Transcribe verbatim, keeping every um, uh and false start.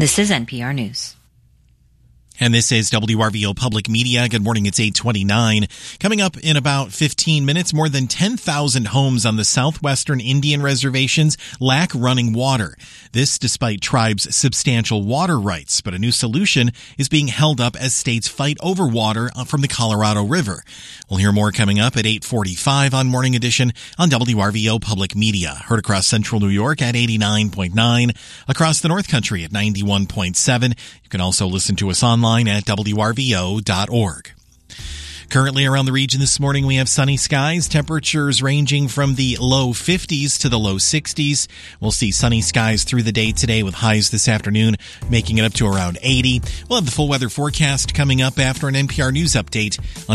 This is N P R News. And this is W R V O Public Media. Good morning. It's eight twenty-nine. Coming up in about fifteen minutes, more than ten thousand homes on the southwestern Indian reservations lack running water. This despite tribes' substantial water rights. But a new solution is being held up as states fight over water from the Colorado River. We'll hear more coming up at eight forty-five on Morning Edition on W R V O Public Media. Heard across central New York at eighty-nine point nine, across the North Country at ninety-one point seven. You can also listen to us online at W R V O dot org. Currently around the region this morning, we have sunny skies, temperatures ranging from the low fifties to the low sixties. We'll see sunny skies through the day today with highs this afternoon making it up to around eighty. We'll have the full weather forecast coming up after an N P R News update on